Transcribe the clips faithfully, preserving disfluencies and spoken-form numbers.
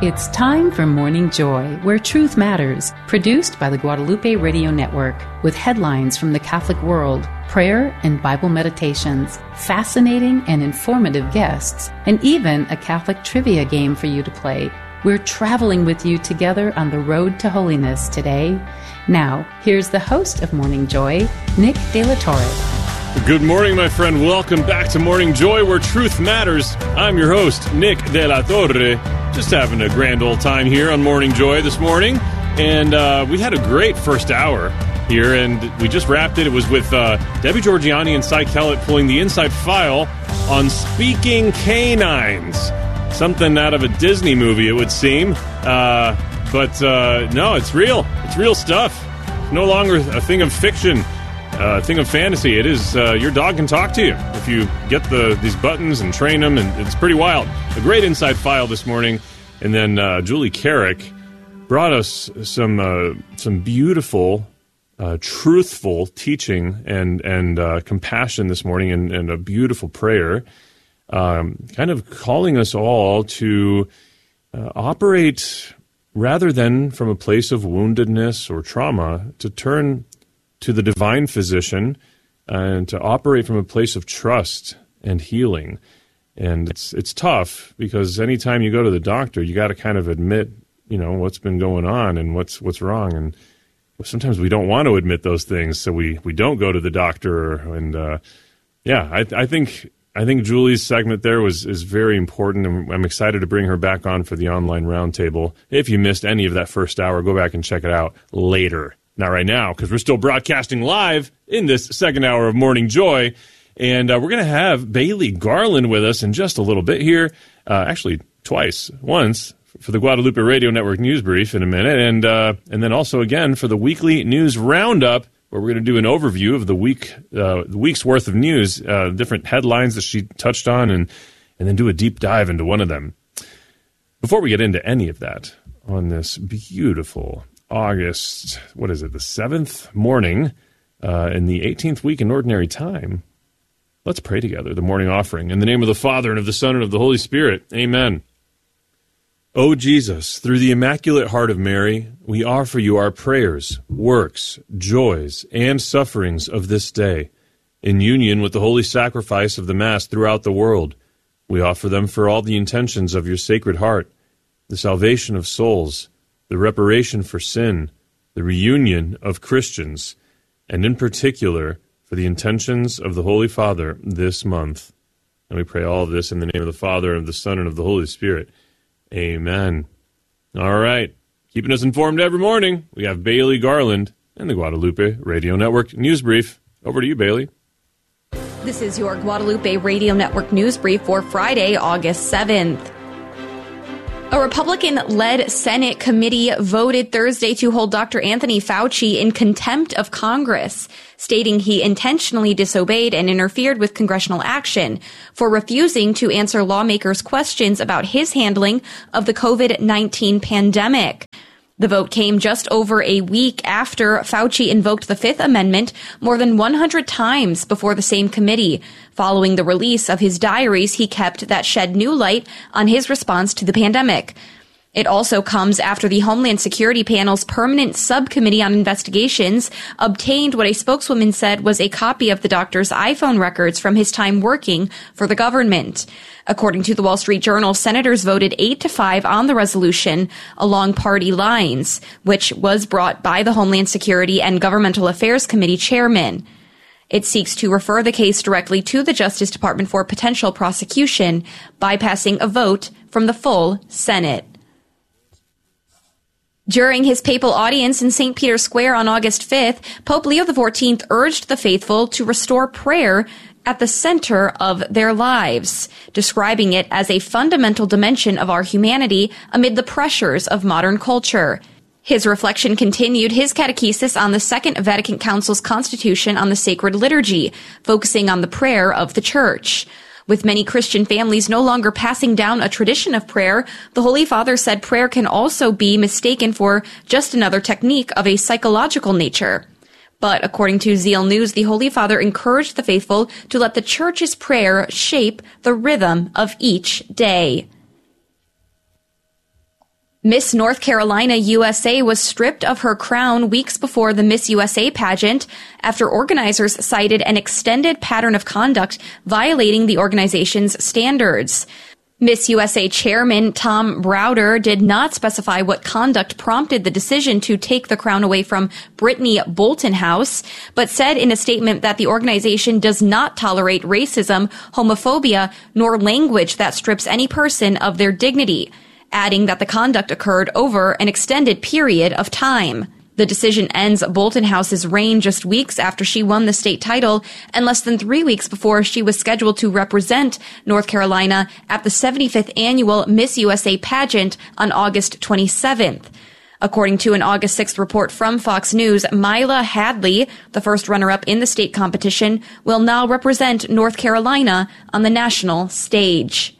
It's time for Morning Joy, where truth matters, produced by the Guadalupe Radio Network, with headlines from the Catholic world, prayer and Bible meditations, fascinating and informative guests, and even a Catholic trivia game for you to play. We're traveling with you together on the road to holiness today. Now, here's the host of Morning Joy, Nick De La Torre. Good morning, my friend. Welcome back to Morning Joy, where truth matters. I'm your host, Nick De La Torre. Just having a grand old time here on Morning Joy this morning. And uh, we had a great first hour here, and we just wrapped it. It was with uh, Debbie Georgianni and Cy Kellett pulling the inside file on speaking canines. Something out of a Disney movie, it would seem. Uh, but uh, no, it's real. It's real stuff. No longer a thing of fiction. Uh, thing of fantasy. It is, uh, your dog can talk to you if you get the these buttons and train them, and it's pretty wild. A great inside file this morning. And then uh, Julie Carrick brought us some uh, some beautiful, uh, truthful teaching and, and uh, compassion this morning, and, and a beautiful prayer, um, kind of calling us all to uh, operate rather than from a place of woundedness or trauma, to turn to the divine physician and to operate from a place of trust and healing. And it's it's tough, because anytime you go to the doctor, you got to kind of admit, you know, what's been going on and what's what's wrong. And sometimes we don't want to admit those things, so we, we don't go to the doctor. And uh, yeah, I, I think I think Julie's segment there was is very important, and I'm excited to bring her back on for the online roundtable. If you missed any of that first hour, go back and check it out later. Not right now, because we're still broadcasting live in this second hour of Morning Joy. And uh, we're going to have Bailey Garland with us in just a little bit here. Uh, actually, twice. Once for the Guadalupe Radio Network News Brief in a minute. And uh, and then also again for the weekly news roundup, where we're going to do an overview of the week, uh, the week's worth of news, uh, different headlines that she touched on, and, and then do a deep dive into one of them. Before we get into any of that, on this beautiful August, what is it, the seventh morning uh, in the eighteenth week in Ordinary Time, let's pray together the morning offering. In the name of the Father, and of the Son, and of the Holy Spirit. Amen. O Jesus, through the Immaculate Heart of Mary, we offer you our prayers, works, joys, and sufferings of this day. In union with the holy sacrifice of the Mass throughout the world, we offer them for all the intentions of your Sacred Heart, the salvation of souls, the reparation for sin, the reunion of Christians, and in particular for the intentions of the Holy Father this month. And we pray all of this in the name of the Father, and of the Son, and of the Holy Spirit. Amen. All right. Keeping us informed every morning, we have Bailey Garland and the Guadalupe Radio Network News Brief. Over to you, Bailey. This is your Guadalupe Radio Network News Brief for Friday, August seventh. A Republican-led Senate committee voted Thursday to hold Doctor Anthony Fauci in contempt of Congress, stating he intentionally disobeyed and interfered with congressional action for refusing to answer lawmakers' questions about his handling of the covid nineteen pandemic. The vote came just over a week after Fauci invoked the Fifth Amendment more than one hundred times before the same committee, following the release of his diaries he kept that shed new light on his response to the pandemic. It also comes after the Homeland Security Panel's Permanent Subcommittee on Investigations obtained what a spokeswoman said was a copy of the doctor's iPhone records from his time working for the government. According to the Wall Street Journal, senators voted eight to five on the resolution along party lines, which was brought by the Homeland Security and Governmental Affairs Committee chairman. It seeks to refer the case directly to the Justice Department for potential prosecution, bypassing a vote from the full Senate. During his papal audience in Saint Peter's Square on August fifth, Pope Leo the fourteenth urged the faithful to restore prayer at the center of their lives, describing it as a fundamental dimension of our humanity amid the pressures of modern culture. His reflection continued his catechesis on the Second Vatican Council's Constitution on the Sacred Liturgy, focusing on the prayer of the Church. With many Christian families no longer passing down a tradition of prayer, the Holy Father said prayer can also be mistaken for just another technique of a psychological nature. But according to Zeal News, the Holy Father encouraged the faithful to let the Church's prayer shape the rhythm of each day. Miss North Carolina U S A was stripped of her crown weeks before the Miss U S A pageant after organizers cited an extended pattern of conduct violating the organization's standards. Miss U S A chairman Tom Browder did not specify what conduct prompted the decision to take the crown away from Brittany Boltonhouse, but said in a statement that the organization does not tolerate racism, homophobia, nor language that strips any person of their dignity, adding that the conduct occurred over an extended period of time. The decision ends Boltonhouse's reign just weeks after she won the state title and less than three weeks before she was scheduled to represent North Carolina at the seventy-fifth annual Miss U S A pageant on August twenty-seventh. According to an August sixth report from Fox News, Mila Hadley, the first runner-up in the state competition, will now represent North Carolina on the national stage.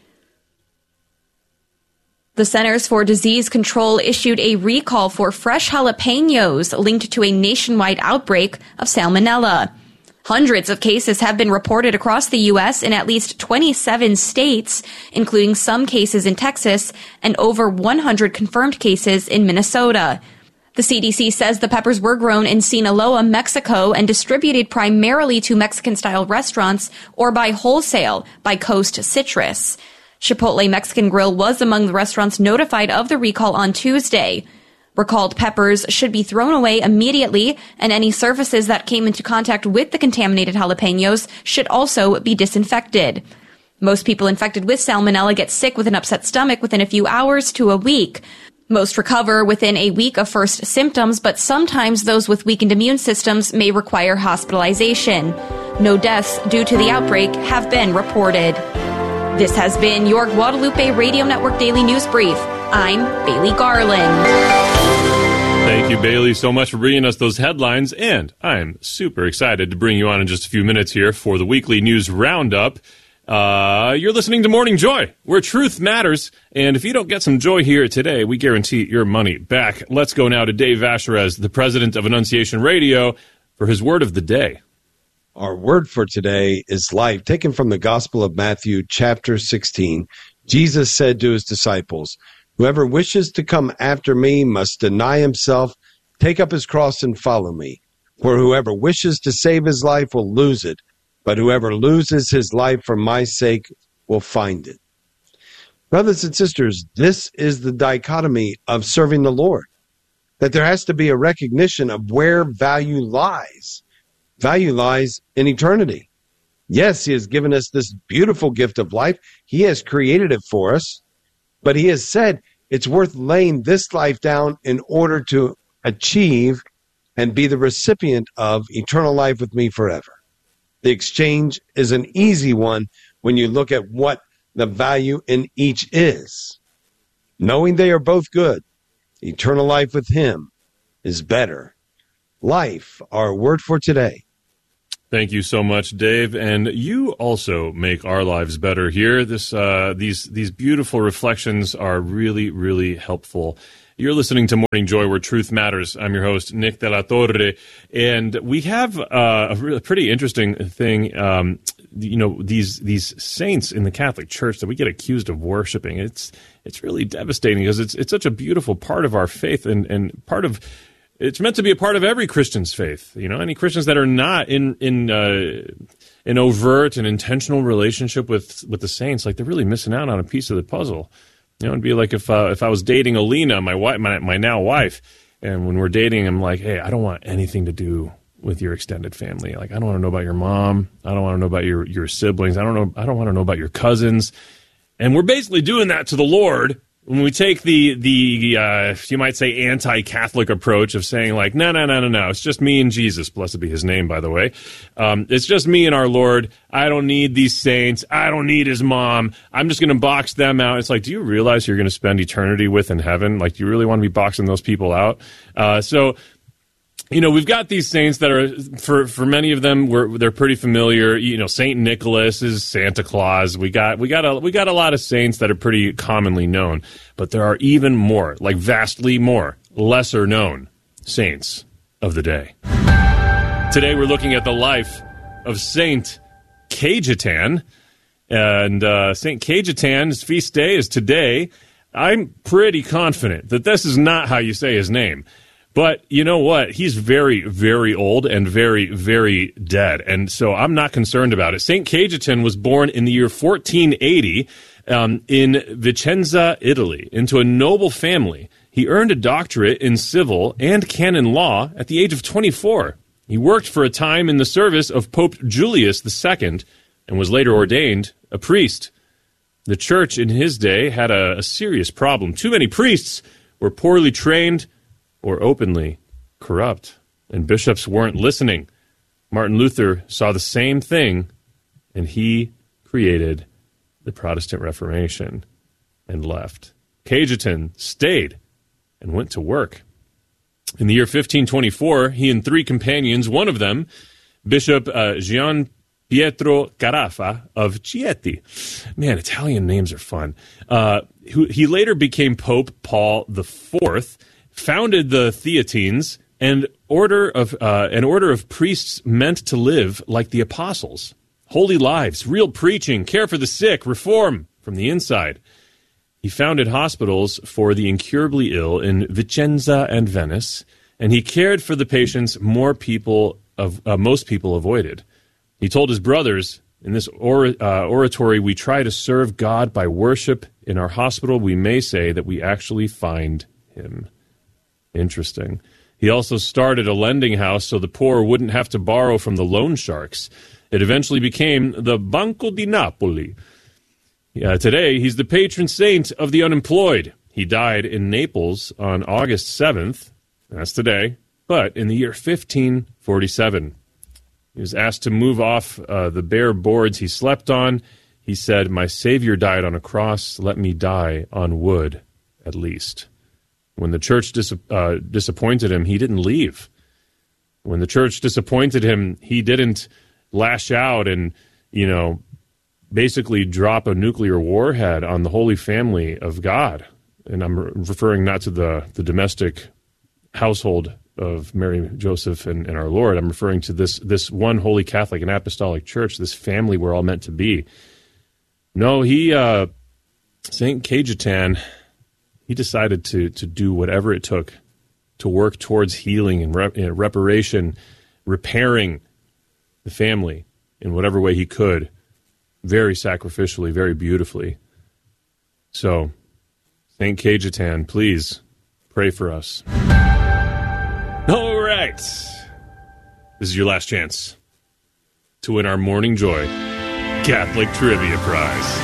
The Centers for Disease Control issued a recall for fresh jalapenos linked to a nationwide outbreak of salmonella. Hundreds of cases have been reported across the U S in at least twenty-seven states, including some cases in Texas and over one hundred confirmed cases in Minnesota. The C D C says the peppers were grown in Sinaloa, Mexico, and distributed primarily to Mexican-style restaurants or by wholesale by Coast Citrus. Chipotle Mexican Grill was among the restaurants notified of the recall on Tuesday. Recalled peppers should be thrown away immediately, and any surfaces that came into contact with the contaminated jalapenos should also be disinfected. Most people infected with salmonella get sick with an upset stomach within a few hours to a week. Most recover within a week of first symptoms, but sometimes those with weakened immune systems may require hospitalization. No deaths due to the outbreak have been reported. This has been your Guadalupe Radio Network Daily News Brief. I'm Bailey Garland. Thank you, Bailey, so much for bringing us those headlines. And I'm super excited to bring you on in just a few minutes here for the weekly news roundup. Uh, you're listening to Morning Joy, where truth matters. And if you don't get some joy here today, we guarantee your money back. Let's go now to Dave Vasherez, the president of Annunciation Radio, for his word of the day. Our word for today is life, taken from the Gospel of Matthew, chapter sixteen. Jesus said to his disciples, "Whoever wishes to come after me must deny himself, take up his cross, and follow me. For whoever wishes to save his life will lose it, but whoever loses his life for my sake will find it." Brothers and sisters, this is the dichotomy of serving the Lord, that there has to be a recognition of where value lies. Value lies in eternity. Yes, he has given us this beautiful gift of life. He has created it for us, but he has said it's worth laying this life down in order to achieve and be the recipient of eternal life with me forever. The exchange is an easy one when you look at what the value in each is. Knowing they are both good, eternal life with him is better. Life, our word for today. Thank you so much, Dave. And you also make our lives better here. This, uh, these, these beautiful reflections are really, really helpful. You're listening to Morning Joy, where truth matters. I'm your host, Nick De La Torre, and we have uh, a really pretty interesting thing. Um, you know, these these saints in the Catholic Church that we get accused of worshiping. It's it's really devastating because it's it's such a beautiful part of our faith and and part of. It's meant to be a part of every Christian's faith. You know, any Christians that are not in in uh, an overt and intentional relationship with, with the saints, like they're really missing out on a piece of the puzzle. You know, it'd be like if uh, if I was dating Alina, my wife, my, my now wife, and when we're dating, I'm like, hey, I don't want anything to do with your extended family. Like, I don't want to know about your mom. I don't want to know about your your siblings. I don't know. I don't want to know about your cousins. And we're basically doing that to the Lord. When we take the, the uh, you might say, anti-Catholic approach of saying, like, no, no, no, no, no, it's just me and Jesus, blessed be his name, by the way. Um, it's just me and our Lord. I don't need these saints. I don't need his mom. I'm just going to box them out. It's like, do you realize you're going to spend eternity with in heaven? Like, do you really want to be boxing those people out? Uh, so... You know, we've got these saints that are, for, for many of them, we're, they're pretty familiar. You know, Saint Nicholas is Santa Claus. We got we got a we got a lot of saints that are pretty commonly known, but there are even more, like vastly more, lesser known saints of the day. Today, we're looking at the life of Saint Cajetan, and uh, Saint Cajetan's feast day is today. I'm pretty confident that this is not how you say his name. But you know what? He's very, very old and very, very dead. And so I'm not concerned about it. Saint Cajetan was born in the year fourteen eighty um, in Vicenza, Italy, into a noble family. He earned a doctorate in civil and canon law at the age of twenty-four. He worked for a time in the service of Pope Julius the Second and was later ordained a priest. The church in his day had a, a serious problem. Too many priests were poorly trained or openly corrupt, and bishops weren't listening. Martin Luther saw the same thing, and he created the Protestant Reformation and left. Cajetan stayed and went to work. In the year fifteen twenty-four, he and three companions, one of them, Bishop uh, Gian Pietro Carafa of Chieti. Man, Italian names are fun. Uh, who, he later became Pope Paul the Fourth, founded the Theatines, and order of uh, an order of priests meant to live like the apostles. Holy lives, real preaching, care for the sick, reform from the inside. He founded hospitals for the incurably ill in Vicenza and Venice, and he cared for the patients more people of uh, most people avoided. He told his brothers, in this or, uh, oratory, we try to serve God by worship. In our hospital, we may say that we actually find him. Interesting. He also started a lending house so the poor wouldn't have to borrow from the loan sharks. It eventually became the Banco di Napoli. Yeah, today, he's the patron saint of the unemployed. He died in Naples on August seventh, that's today, but in the year fifteen forty-seven. He was asked to move off uh, the bare boards he slept on. He said, my Savior died on a cross, let me die on wood, at least. When the church dis- uh, disappointed him, he didn't leave. When the church disappointed him, he didn't lash out and, you know, basically drop a nuclear warhead on the Holy Family of God. And I'm re- referring not to the, the domestic household of Mary, Joseph, and, and our Lord. I'm referring to this this one Holy Catholic and Apostolic Church, this family we're all meant to be. No, he, uh, Saint Cajetan, he decided to to do whatever it took to work towards healing and rep- reparation, repairing the family in whatever way he could, very sacrificially, very beautifully. So, Saint Cajetan, please pray for us. All right. This is your last chance to win our Morning Joy Catholic Trivia Prize.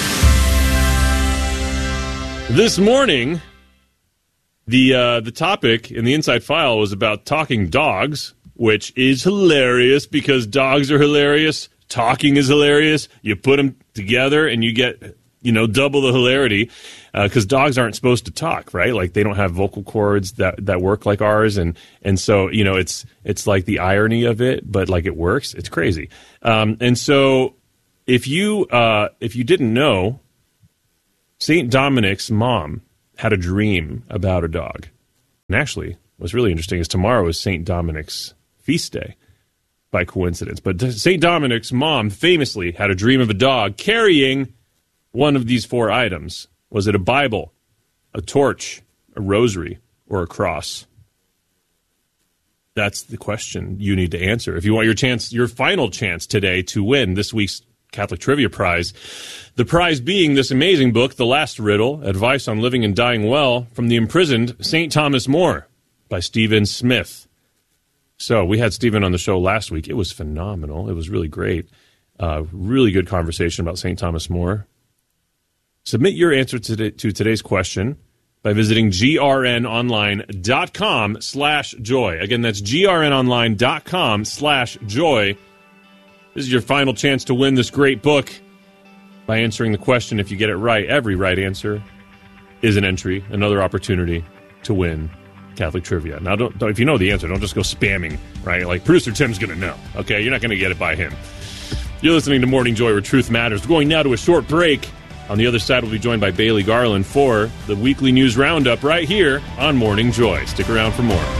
This morning, the uh, the topic in the Inside File was about talking dogs, which is hilarious because dogs are hilarious. Talking is hilarious. You put them together and you get, you know, double the hilarity because uh, dogs aren't supposed to talk, right? Like they don't have vocal cords that, that work like ours. And, and so, you know, it's it's like the irony of it, but like it works. It's crazy. Um, and so if you uh, if you didn't know, Saint Dominic's mom had a dream about a dog. And actually, what's really interesting is tomorrow is Saint Dominic's feast day. By coincidence. But Saint Dominic's mom famously had a dream of a dog carrying one of these four items. Was it a Bible, a torch, a rosary, or a cross? That's the question you need to answer. If you want your chance, your final chance today to win this week's Catholic Trivia Prize, the prize being this amazing book, The Last Riddle, Advice on Living and Dying Well, from the imprisoned Saint Thomas More by Stephen Smith. So we had Stephen on the show last week. It was phenomenal. It was really great. Uh, really good conversation about Saint Thomas More. Submit your answer to, the, to today's question by visiting grnonline.com slash joy. Again, that's grnonline.com slash joy. This is your final chance to win this great book by answering the question. If you get it right, every right answer is an entry, another opportunity to win Catholic Trivia. Now, don't, don't, if you know the answer, don't just go spamming, right? Like, producer Tim's going to know, okay? You're not going to get it by him. You're listening to Morning Joy, where truth matters. We're going now to a short break. On the other side, we'll be joined by Bailey Garland for the weekly news roundup right here on Morning Joy. Stick around for more.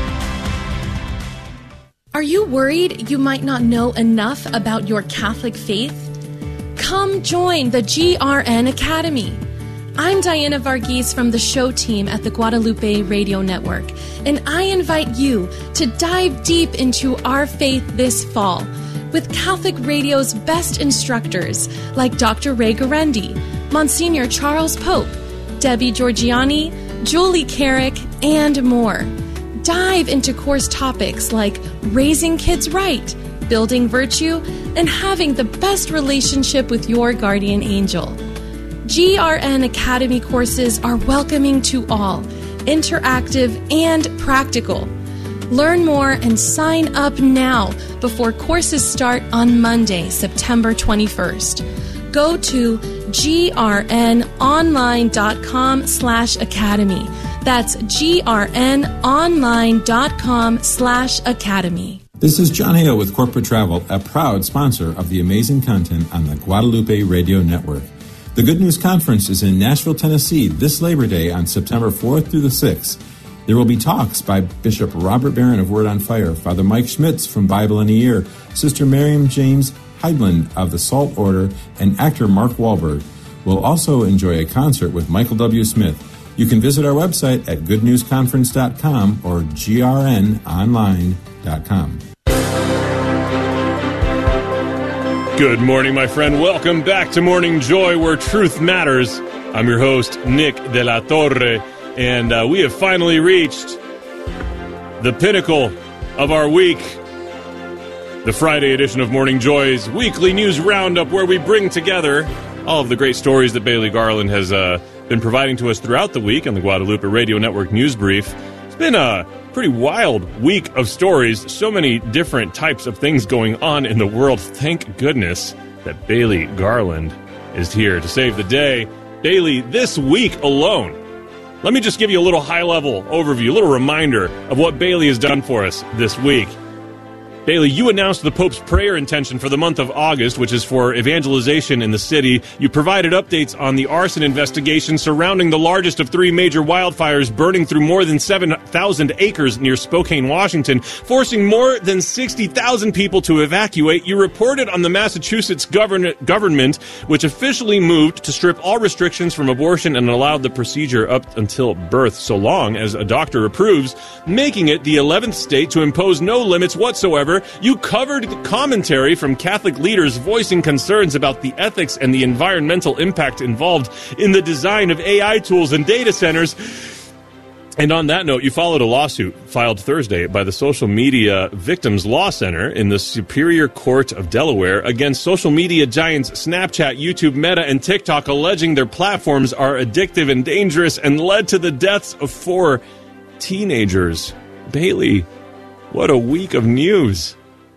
Are you worried you might not know enough about your Catholic faith? Come join the G R N Academy. I'm Diana Varghese from the show team at the Guadalupe Radio Network, and I invite you to dive deep into our faith this fall with Catholic Radio's best instructors like Doctor Ray Guarendi, Monsignor Charles Pope, Debbie Georgiani, Julie Carrick, and more. Dive into course topics like raising kids right, building virtue, and having the best relationship with your guardian angel. G R N Academy courses are welcoming to all, interactive and practical. Learn more and sign up now before courses start on Monday, September twenty-first. Go to grnonline.com slash academy. That's grnonline.com slash academy. This is John Hale with Corporate Travel, a proud sponsor of the amazing content on the Guadalupe Radio Network. The Good News Conference is in Nashville, Tennessee this Labor Day on September fourth through the sixth. There will be talks by Bishop Robert Barron of Word on Fire, Father Mike Schmitz from Bible in a Year, Sister Miriam James Heidland of the Salt Order, and actor Mark Wahlberg. We'll also enjoy a concert with Michael W. Smith. You can visit our website at good news conference dot com or g r n online dot com. Good morning, my friend. Welcome back to Morning Joy, where truth matters. I'm your host, Nick De La Torre, and uh, we have finally reached the pinnacle of our week, the Friday edition of Morning Joy's weekly news roundup, where we bring together all of the great stories that Bailey Garland has uh, been providing to us throughout the week on the Guadalupe Radio Network News Brief. It's been a pretty wild week of stories, so many different types of things going on in the world. Thank goodness that Bailey Garland is here to save the day. Bailey, this week alone, let me just give you a little high-level overview, a little reminder of what Bailey has done for us this week. Bailey, you announced the Pope's prayer intention for the month of August, which is for evangelization in the city. You provided updates on the arson investigation surrounding the largest of three major wildfires burning through more than seven thousand acres near Spokane, Washington, forcing more than sixty thousand people to evacuate. You reported on the Massachusetts govern- government, which officially moved to strip all restrictions from abortion and allowed the procedure up until birth, so long as a doctor approves, making it the eleventh state to impose no limits whatsoever. You covered the commentary from Catholic leaders voicing concerns about the ethics and the environmental impact involved in the design of A I tools and data centers. And on that note, you followed a lawsuit filed Thursday by the Social Media Victims Law Center in the Superior Court of Delaware against social media giants Snapchat, YouTube, Meta, and TikTok, alleging their platforms are addictive and dangerous and led to the deaths of four teenagers. Bailey, what a week of news.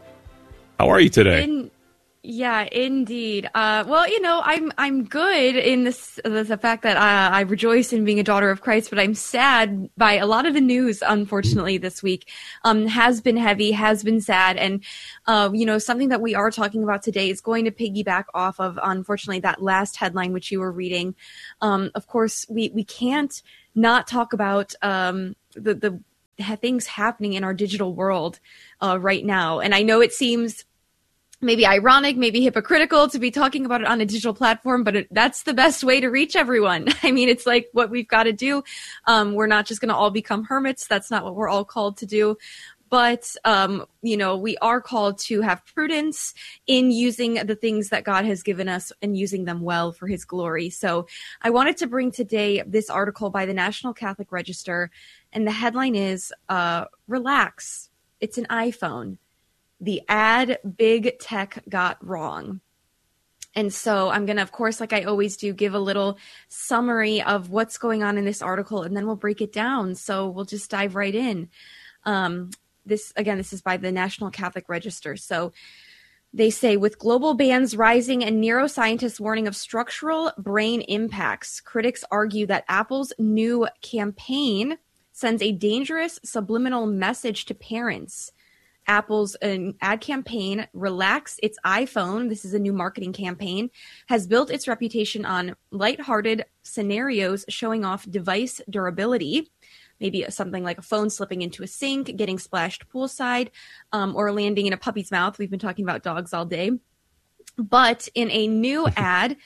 How are you today? In, yeah, indeed. Uh, well, you know, I'm I'm good in this the fact that uh, I rejoice in being a daughter of Christ, but I'm sad by a lot of the news, unfortunately, this week. Um, has been heavy, has been sad, and uh, you know, something that we are talking about today is going to piggyback off of, unfortunately, that last headline which you were reading. Um, of course, we we can't not talk about um, the the. things happening in our digital world uh, right now. And I know it seems maybe ironic, maybe hypocritical to be talking about it on a digital platform, but it, that's the best way to reach everyone. I mean, it's like what we've got to do. Um, we're not just going to all become hermits. That's not what we're all called to do. But, um, you know, we are called to have prudence in using the things that God has given us and using them well for his glory. So I wanted to bring today this article by the National Catholic Register, and the headline is, uh, Relax, it's an iPhone. The ad big tech got wrong. And so I'm going to, of course, like I always do, give a little summary of what's going on in this article, and then we'll break it down. So we'll just dive right in. Um, This, again, this is by the National Catholic Register. So they say, with global bans rising and neuroscientists warning of structural brain impacts, critics argue that Apple's new campaign sends a dangerous subliminal message to parents. Apple's uh, ad campaign, Relax, It's iPhone, this is a new marketing campaign, has built its reputation on lighthearted scenarios showing off device durability. Maybe something like a phone slipping into a sink, getting splashed poolside, um, or landing in a puppy's mouth. We've been talking about dogs all day. But in a new ad,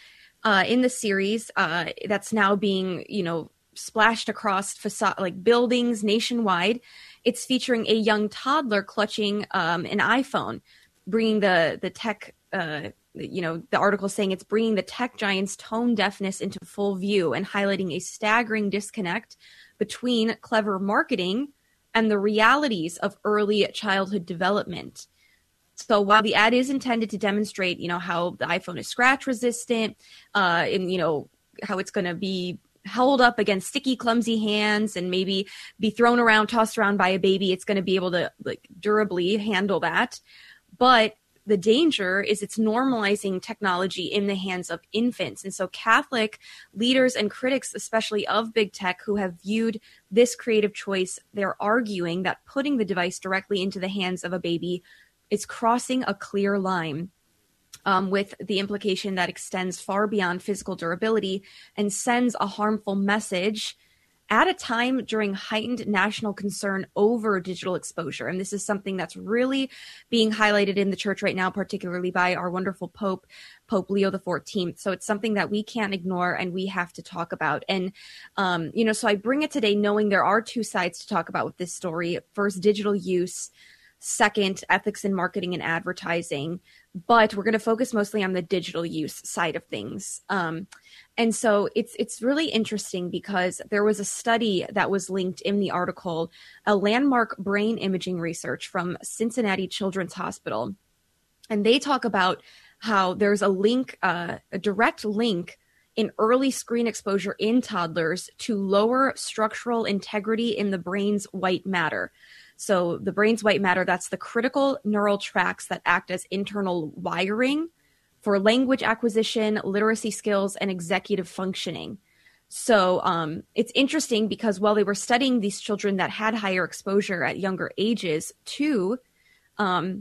uh, in the series uh, that's now being, you know, splashed across facade, like buildings nationwide. It's featuring a young toddler clutching um, an iPhone, bringing the the tech, uh, you know, the article saying it's bringing the tech giant's tone deafness into full view and highlighting a staggering disconnect between clever marketing and the realities of early childhood development. So while the ad is intended to demonstrate, you know, how the iPhone is scratch resistant, uh, and, you know, how it's going to be held up against sticky, clumsy hands and maybe be thrown around, tossed around by a baby, it's going to be able to like durably handle that. But the danger is it's normalizing technology in the hands of infants. And so Catholic leaders and critics, especially of big tech, who have viewed this creative choice, they're arguing that putting the device directly into the hands of a baby is crossing a clear line, um, with the implication that extends far beyond physical durability and sends a harmful message at a time during heightened national concern over digital exposure. And this is something that's really being highlighted in the church right now, particularly by our wonderful Pope, Pope Leo the fourteenth. So it's something that we can't ignore and we have to talk about. And, um, you know, so I bring it today knowing there are two sides to talk about with this story. First, digital use. Second, ethics in marketing and advertising. But we're going to focus mostly on the digital use side of things. Um, and so it's it's really interesting because there was a study that was linked in the article, a landmark brain imaging research from Cincinnati Children's Hospital. And they talk about how there's a link, uh, a direct link in early screen exposure in toddlers to lower structural integrity in the brain's white matter. So the brain's white matter, that's the critical neural tracts that act as internal wiring for language acquisition, literacy skills, and executive functioning. So um, it's interesting because while they were studying these children that had higher exposure at younger ages to um,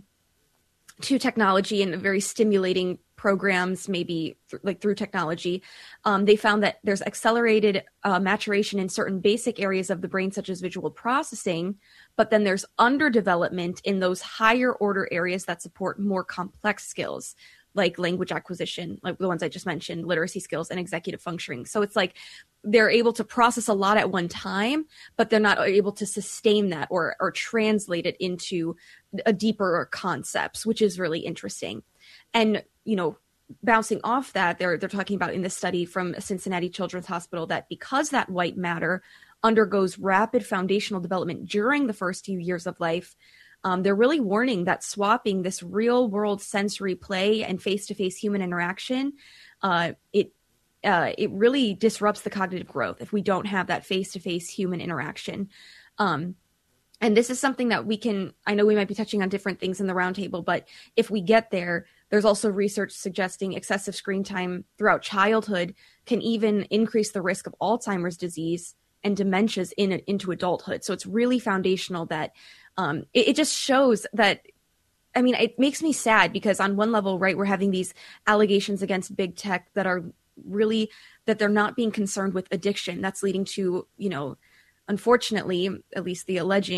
to technology and very stimulating programs, maybe th- like through technology, um, they found that there's accelerated uh, maturation in certain basic areas of the brain, such as visual processing, but then there's underdevelopment in those higher order areas that support more complex skills, like language acquisition, like the ones I just mentioned, literacy skills, and executive functioning. So it's like they're able to process a lot at one time, but they're not able to sustain that or, or translate it into a deeper concepts, which is really interesting. And, you know, bouncing off that, they're they're talking about in this study from Cincinnati Children's Hospital that because that white matter undergoes rapid foundational development during the first few years of life, um, they're really warning that swapping this real world sensory play and face-to-face human interaction, uh, it uh, it really disrupts the cognitive growth if we don't have that face-to-face human interaction. Um, and this is something that we can, I know we might be touching on different things in the roundtable, but if we get there, there's also research suggesting excessive screen time throughout childhood can even increase the risk of Alzheimer's disease and dementias in into adulthood. So it's really foundational that um, it, it just shows that, I mean, it makes me sad because on one level, right, we're having these allegations against big tech that are really, that they're not being concerned with addiction. That's leading to, you know, unfortunately, at least the alleging